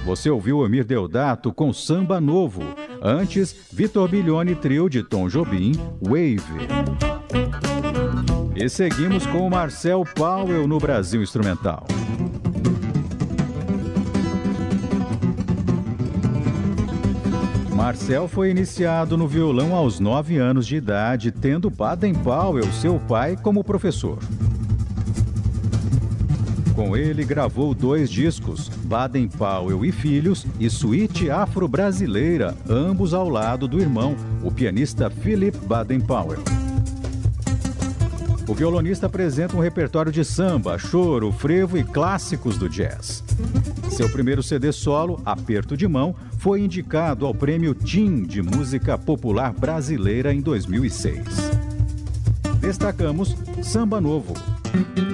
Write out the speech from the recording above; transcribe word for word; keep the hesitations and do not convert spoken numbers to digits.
você ouviu Emir Deodato com Samba Novo. Antes, Vitor Biglione Trio de Tom Jobim, Wave. E seguimos com Marcel Powell no Brasil Instrumental. Marcel foi iniciado no violão aos nove anos de idade, tendo Baden Powell, seu pai, como professor. Com ele, gravou dois discos, Baden Powell e Filhos e Suíte Afro-Brasileira, ambos ao lado do irmão, o pianista Philip Baden Powell. O violonista apresenta um repertório de samba, choro, frevo e clássicos do jazz. Seu primeiro C D solo, Aperto de Mão, foi indicado ao Prêmio Tim de Música Popular Brasileira em dois mil e seis. Destacamos Samba Novo.